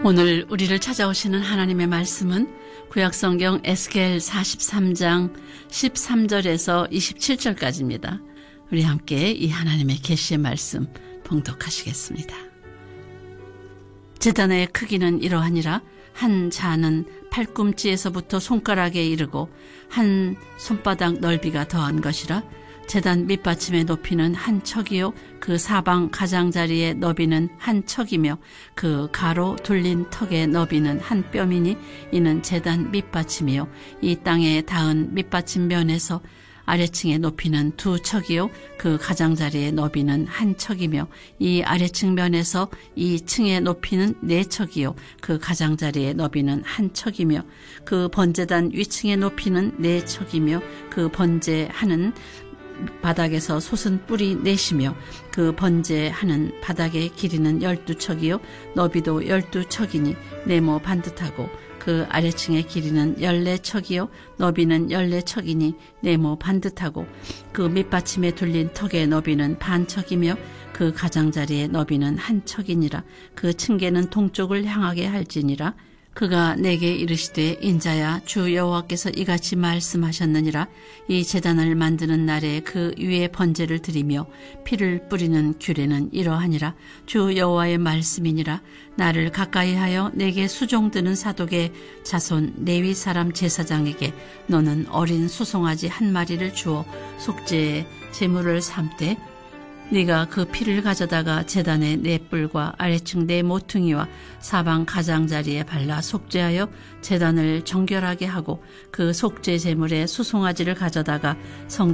오늘 우리를 찾아오시는 하나님의 말씀은 구약성경 에스겔 43장 13절에서 27절까지입니다. 우리 함께 이 하나님의 계시의 말씀 봉독하시겠습니다. 제단의 크기는 이러하니라. 한 자는 팔꿈치에서부터 손가락에 이르고 한 손바닥 넓이가 더한 것이라. 제단 밑받침의 높이는 한 척이요 그 사방 가장자리의 너비는 한 척이며 그 가로 둘린 턱의 너비는 한 뼘이니 이는 제단 밑받침이요 이 땅에 닿은 밑받침 면에서 아래층의 높이는 두 척이요 그 가장자리의 너비는 한 척이며 이 아래층 면에서 이 층의 높이는 네 척이요 그 가장자리의 너비는 한 척이며 그 번제단 위층의 높이는 네 척이며 그 번제하는 바닥에서 솟은 뿔이 넷이며 그 번제하는 바닥의 길이는 12척이요 너비도 12척이니 네모 반듯하고 그 아래층의 길이는 14척이요 너비는 14척이니 네모 반듯하고 그 밑받침에 둘린 턱의 너비는 반척이며 그 가장자리의 너비는 한 척이니라. 그 층계는 동쪽을 향하게 할지니라. 그가 내게 이르시되 인자야 주 여호와께서 이같이 말씀하셨느니라. 이 제단을 만드는 날에 그 위에 번제를 드리며 피를 뿌리는 규례는 이러하니라. 주 여호와의 말씀이니라. 나를 가까이하여 내게 수종드는 사독의 자손 레위 사람 제사장에게 너는 어린 수송아지 한 마리를 주어 속죄의 제물을 삼되 네가 그 피를 가져다가 제단의 네 뿔과 아래층 네 모퉁이와 사방 가장자리에 발라 속죄하여 제단을 정결하게 하고 그 속죄 제물의 수송아지를 가져다가